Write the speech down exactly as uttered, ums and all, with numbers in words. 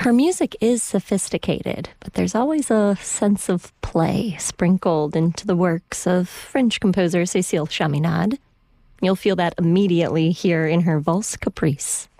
Her music is sophisticated, but there's always a sense of play sprinkled into the works of French composer Cécile Chaminade. You'll feel that immediately here in her Valse Caprice.